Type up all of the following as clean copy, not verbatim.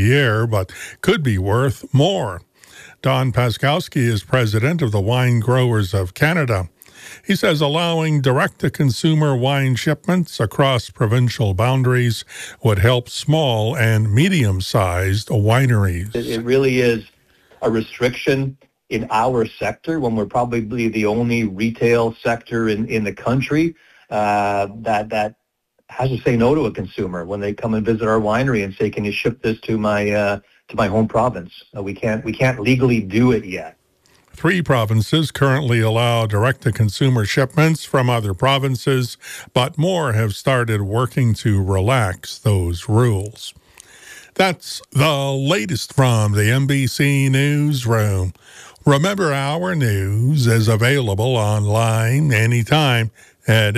year, but could be worth more. Don Paskowski is president of the Wine Growers of Canada. He says allowing direct-to-consumer wine shipments across provincial boundaries would help small and medium-sized wineries. It really is a restriction in our sector when we're probably the only retail sector in the country that has to say no to a consumer when they come and visit our winery and say, can you ship this to my home province? We can't legally do it yet. 3 provinces currently allow direct-to-consumer shipments from other provinces, but more have started working to relax those rules. That's the latest from the NBC Newsroom. Remember, our news is available online anytime at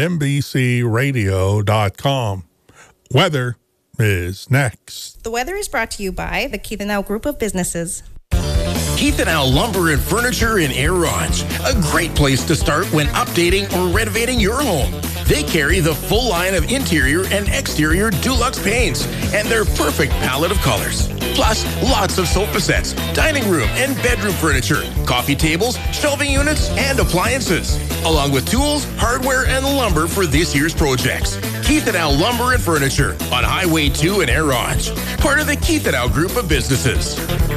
NBCRadio.com. Weather is next. The weather is brought to you by the Keith & Al Group of Businesses. Keith & Al Lumber and Furniture in Air Ronge. A great place to start when updating or renovating your home. They carry the full line of interior and exterior Dulux paints and their perfect palette of colors. Plus, lots of sofa sets, dining room and bedroom furniture, coffee tables, shelving units, and appliances, along with tools, hardware, and lumber for this year's projects. Keith & Al Lumber and Furniture on Highway 2 in Air Ronge. Part of the Keith & Al Group of Businesses.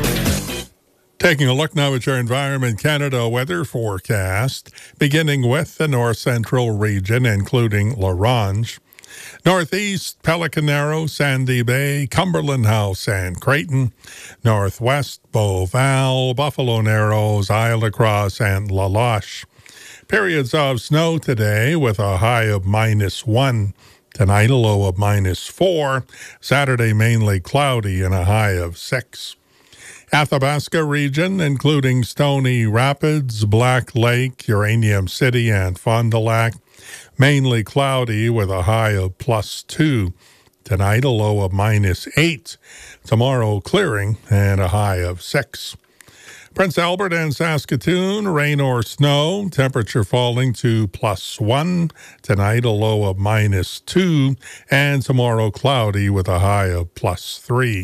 Taking a look now at your Environment Canada weather forecast, beginning with the north central region, including La Ronge, northeast, Pelican Narrow, Sandy Bay, Cumberland House, and Creighton, northwest, Beauval, Buffalo Narrows, Isle La Crosse, and La Loche. Periods of snow today with a high of -1. Tonight, a low of -4. Saturday, mainly cloudy and a high of 6. Athabasca region, including Stony Rapids, Black Lake, Uranium City, and Fond du Lac, mainly cloudy with a high of +2. Tonight, a low of -8. Tomorrow, clearing and a high of 6. Prince Albert and Saskatoon, rain or snow, temperature falling to +1. Tonight, a low of -2, and tomorrow, cloudy with a high of +3.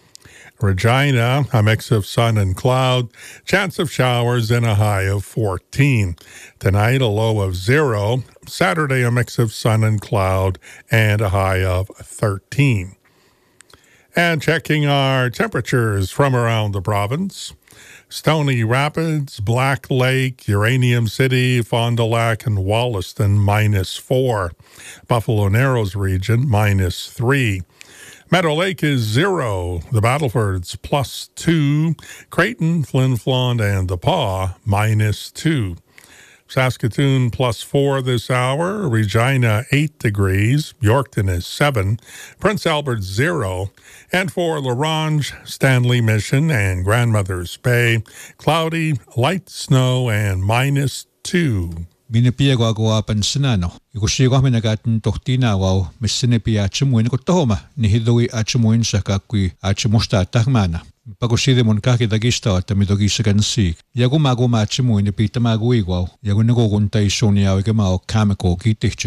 Regina, a mix of sun and cloud, chance of showers and a high of 14. Tonight, a low of 0. Saturday, a mix of sun and cloud and a high of 13. And checking our temperatures from around the province. Stony Rapids, Black Lake, Uranium City, Fond du Lac, and Wollaston, -4. Buffalo Narrows region, -3. Meadow Lake is 0. The Battlefords +2. Creighton, Flin Flon, and The Pas -2. Saskatoon +4 this hour. Regina 8 degrees. Yorkton is 7. Prince Albert 0. And for La Ronge, Stanley Mission, and Grandmother's Bay, cloudy, light snow, and -2. Minipia go up and Sinano. You could see Gomina gotten Tohtina while Miss Sinipia Chimuin Kotoma, Nihidui Achimuin Sakakui Achimusta Tahmana. Pagosi the Monkaki Dagista at the Midogisagan Sea. Yagumago Machimu in the Pita Maguiguao, Yagunago Guntai Sonia Gamao, Kamako, Kitich.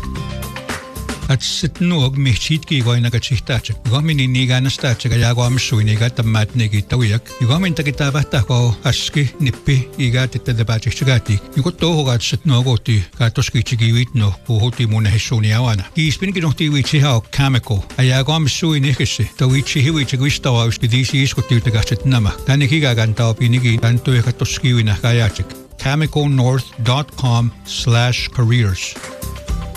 At sit nog mechitki go na gachitache. Gomini niga na stache ga go am suini ga tamat negi tawiak. Gomin takita bata ko aski nippi iga tete de bache chigati. Yuko to ga sit no goti ga toski chigiwit no hoti mona hesoni awana. Ki spin ki nohti wichi ha kameko. Aya go am suini kisse. Tawichi hiwi chigwista wa uspidisi iskoti te ga sit nama. Tani kiga ganta opinigi tanto ga toski wina ga yachik. CamecoNorth.com/careers.